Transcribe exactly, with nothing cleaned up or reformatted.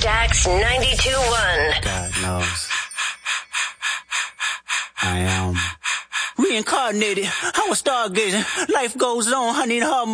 Stax ninety-two one. God knows. I am reincarnated. I was stargazing. Life goes on. I need her.